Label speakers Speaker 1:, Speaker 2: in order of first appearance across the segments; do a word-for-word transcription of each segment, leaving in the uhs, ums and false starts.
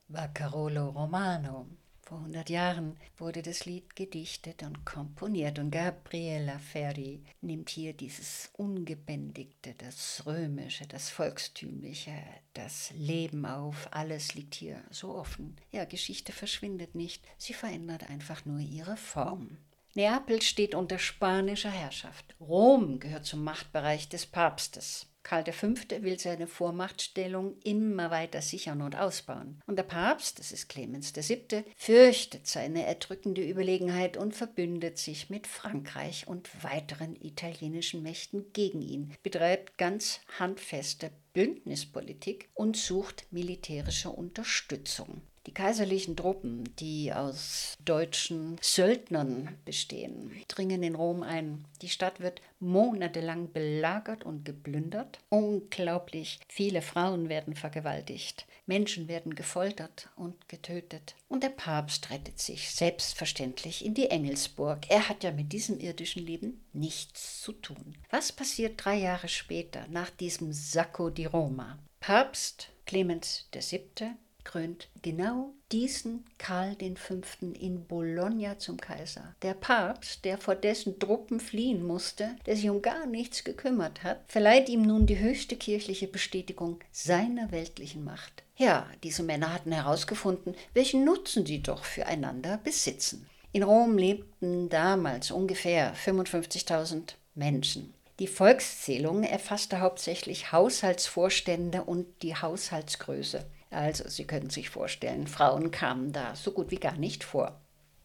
Speaker 1: war Carolo Romano. Vor hundert Jahren wurde das Lied gedichtet und komponiert und Gabriella Ferri nimmt hier dieses Ungebändigte, das Römische, das Volkstümliche, das Leben auf. Alles liegt hier so offen. Ja, Geschichte verschwindet nicht, sie verändert einfach nur ihre Form. Neapel steht unter spanischer Herrschaft. Rom gehört zum Machtbereich des Papstes. Karl der Fünfte will seine Vormachtstellung immer weiter sichern und ausbauen. Und der Papst, das ist Clemens der Siebte, fürchtet seine erdrückende Überlegenheit und verbündet sich mit Frankreich und weiteren italienischen Mächten gegen ihn, betreibt ganz handfeste Bündnispolitik und sucht militärische Unterstützung. Die kaiserlichen Truppen, die aus deutschen Söldnern bestehen, dringen in Rom ein. Die Stadt wird monatelang belagert und geplündert. Unglaublich viele Frauen werden vergewaltigt. Menschen werden gefoltert und getötet. Und der Papst rettet sich selbstverständlich in die Engelsburg. Er hat ja mit diesem irdischen Leben nichts zu tun. Was passiert drei Jahre später nach diesem Sacco di Roma? Papst Clemens der Siebte krönt genau diesen Karl den Fünften in Bologna zum Kaiser. Der Papst, der vor dessen Truppen fliehen musste, der sich um gar nichts gekümmert hat, verleiht ihm nun die höchste kirchliche Bestätigung seiner weltlichen Macht. Ja, diese Männer hatten herausgefunden, welchen Nutzen sie doch füreinander besitzen. In Rom lebten damals ungefähr fünfundfünfzigtausend Menschen. Die Volkszählung erfasste hauptsächlich Haushaltsvorstände und die Haushaltsgröße. Also, Sie können sich vorstellen, Frauen kamen da so gut wie gar nicht vor.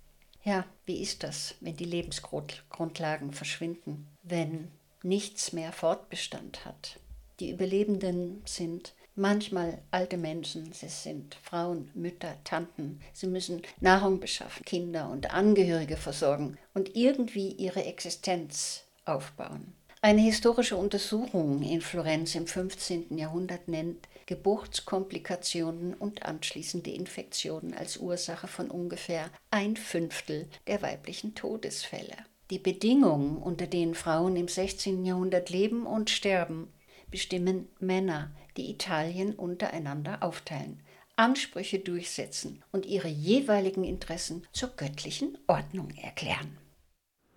Speaker 1: Ja, wie ist das, wenn die Lebensgrundlagen verschwinden, wenn nichts mehr Fortbestand hat? Die Überlebenden sind manchmal alte Menschen, sie sind Frauen, Mütter, Tanten. Sie müssen Nahrung beschaffen, Kinder und Angehörige versorgen und irgendwie ihre Existenz aufbauen. Eine historische Untersuchung in Florenz im fünfzehnten Jahrhundert nennt Geburtskomplikationen und anschließende Infektionen als Ursache von ungefähr ein Fünftel der weiblichen Todesfälle. Die Bedingungen, unter denen Frauen im sechzehnten Jahrhundert leben und sterben, bestimmen Männer, die Italien untereinander aufteilen, Ansprüche durchsetzen und ihre jeweiligen Interessen zur göttlichen Ordnung erklären.